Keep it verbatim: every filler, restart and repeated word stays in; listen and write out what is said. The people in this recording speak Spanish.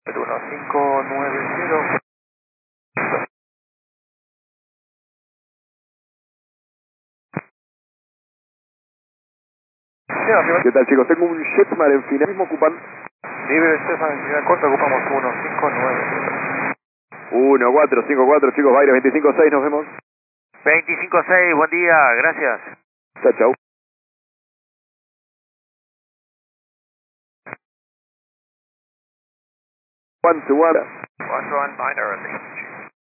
uno cinco nueve cero. ¿Qué tal, chicos? Tengo un Jetmar en final, mismo ocupan Libre Estefan, en Ciudad Corta, ocupamos uno cinco nueve cero. uno cuatro cinco cuatro, chicos, Baile veinticinco seis, nos vemos. veinticinco seis, buen día, gracias. Chao, chao. One to one. One to one, binary.